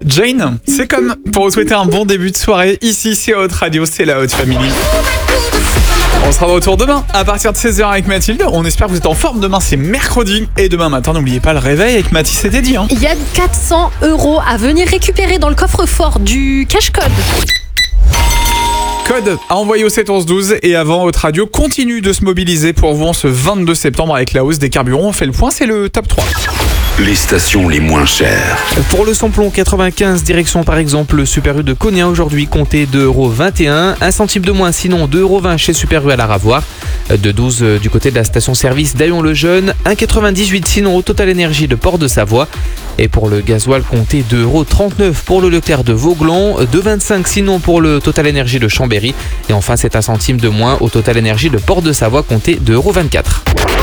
Jane, c'est comme pour vous souhaiter un bon début de soirée. Ici, c'est Hot Radio, c'est la Hot Family. On sera de retour demain à partir de 16h avec Mathilde. On espère que vous êtes en forme. Demain, c'est mercredi. Et demain matin, n'oubliez pas le réveil avec Mathis, c'était dit. Il y a 400 € à venir récupérer dans le coffre-fort du Cash Code. Code à envoyer au 71112 et avant, Hot Radio continue de se mobiliser pour vous en ce 22 septembre avec la hausse des carburants. On fait le point, c'est le top 3. Les stations les moins chères. Pour le samplon 95, direction par exemple le Super U de Cognac aujourd'hui, comptez 2,21 €. 1 centime de moins, sinon 2,20 € chez Super U à la Ravoire. 2,12 du côté de la station-service d'Aillon-le-Jeune. 1,98 sinon au Total Énergie de Port-de-Savoie. Et pour le gasoil, comptez 2,39 € pour le Leclerc de Vauglan. 2,25 sinon pour le Total Énergie de Chambéry. Et enfin, c'est 1 centime de moins au Total Énergie de Port-de-Savoie, comptez 2,24 €.